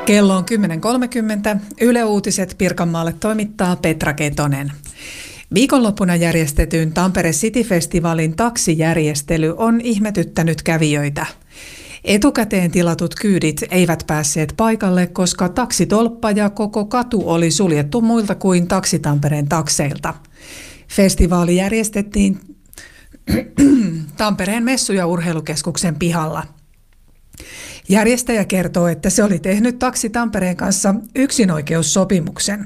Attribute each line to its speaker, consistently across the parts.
Speaker 1: Kello on 10.30. Yle Uutiset Pirkanmaalle toimittaa Petra Ketonen. Viikonloppuna järjestetyn Tampere City-festivaalin taksijärjestely on ihmetyttänyt kävijöitä. Etukäteen tilatut kyydit eivät päässeet paikalle, koska taksitolppa ja koko katu oli suljettu muilta kuin Taksi Tampereen takseilta. Festivaali järjestettiin Tampereen messu- ja urheilukeskuksen pihalla. Järjestäjä kertoo, että se oli tehnyt Taksi Tampereen kanssa yksinoikeussopimuksen.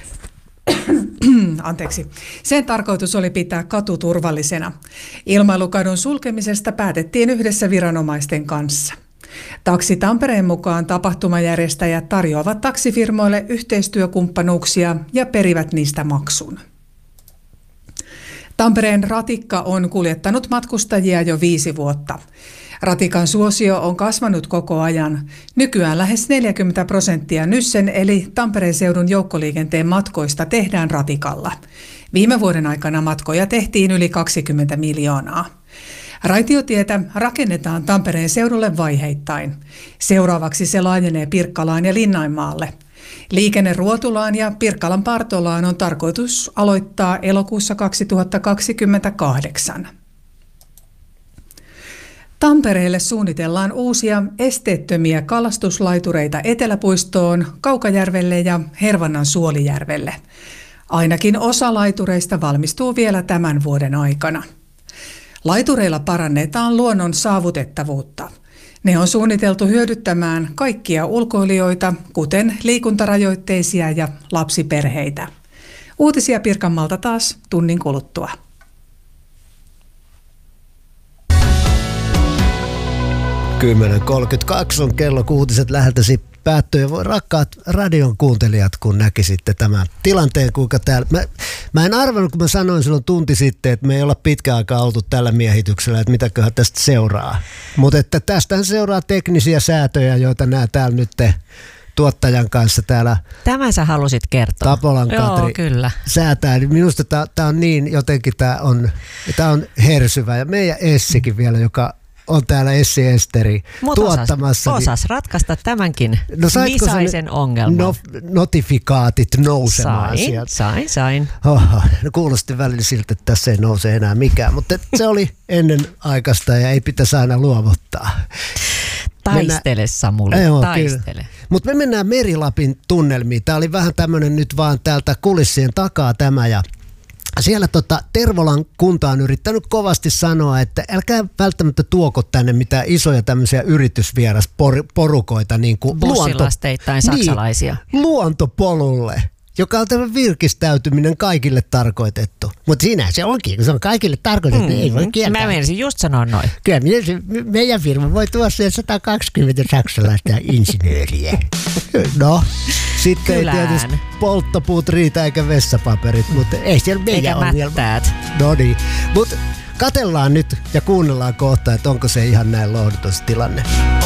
Speaker 1: Sen tarkoitus oli pitää katu turvallisena. Ilmailukadun sulkemisesta päätettiin yhdessä viranomaisten kanssa. Taksi Tampereen mukaan tapahtumajärjestäjät tarjoavat taksifirmoille yhteistyökumppanuuksia ja perivät niistä maksun. Tampereen ratikka on kuljettanut matkustajia jo 5 vuotta. Ratikan suosio on kasvanut koko ajan. Nykyään lähes 40% Nyssen eli Tampereen seudun joukkoliikenteen matkoista tehdään ratikalla. Viime vuoden aikana matkoja tehtiin yli 20 miljoonaa. Raitiotietä rakennetaan Tampereen seudulle vaiheittain. Seuraavaksi se laajenee Pirkkalaan ja Linnainmaalle. Liikenne Ruotulaan ja Pirkkalan Partolaan on tarkoitus aloittaa elokuussa 2028. Tampereelle suunnitellaan uusia esteettömiä kalastuslaitureita Eteläpuistoon, Kaukajärvelle ja Hervannan Suolijärvelle. Ainakin osa laitureista valmistuu vielä tämän vuoden aikana. Laitureilla parannetaan luonnon saavutettavuutta. Ne on suunniteltu hyödyttämään kaikkia ulkoilijoita, kuten liikuntarajoitteisia ja lapsiperheitä. Uutisia Pirkanmaalta taas tunnin kuluttua.
Speaker 2: 10.32 on kello, kun uutiset läheltäsi päättyy. Ja voi rakkaat radion kuuntelijat, kun näkisitte tämän tilanteen, kuinka täällä... Mä en arvannut, kun mä sanoin silloin tunti sitten, että me ei olla pitkään aikaa oltu tällä miehityksellä, että mitäköhän tästä seuraa. Mutta että tästähän seuraa teknisiä säätöjä, joita nämä täällä nyt tuottajan kanssa täällä...
Speaker 3: Tämän sä halusit kertoa.
Speaker 2: Tapolan Katri
Speaker 3: kyllä.
Speaker 2: Säätää. Minusta tää on niin, jotenkin tää on hersyvä. Ja meidän Essikin vielä, joka... on täällä Essi Esteri tuottamassa.
Speaker 3: Osas ratkaista tämänkin visaisen ongelman.
Speaker 2: Notifikaatit nousemaan sieltä.
Speaker 3: Sain.
Speaker 2: No kuulosti välillä siltä, että tässä ei nouse enää mikään, mutta se oli ennen aikaista ja ei pitäisi aina luovuttaa.
Speaker 3: Taistele Samuli, taistele.
Speaker 2: Mutta me mennään Meri-Lapin tunnelmiin. Tämä oli vähän tämmöinen nyt vaan täältä kulissien takaa tämä ja siellä Tervolan kunta on yrittänyt kovasti sanoa, että älkää välttämättä tuoko tänne mitään isoja tämmöisiä yritysvierasporukoita niin kuin
Speaker 3: bussilasteittain saksalaisia.
Speaker 2: Niin, luontopolulle, joka on tämä virkistäytyminen kaikille tarkoitettu. Mutta siinä se onkin, kun se on kaikille tarkoitettu, ei voi kieltää.
Speaker 3: Mä menisin just sanoa noin.
Speaker 2: Kyllä meidän firma voi tuoda siihen 120 saksalaista insinööriä. No, sitten ei tietysti polttopuut riitä eikä vessapaperit, mutta ei siellä meidän ongelma. No niin, mutta katsellaan nyt ja kuunnellaan kohta, että onko se ihan näin lohduton tilanne.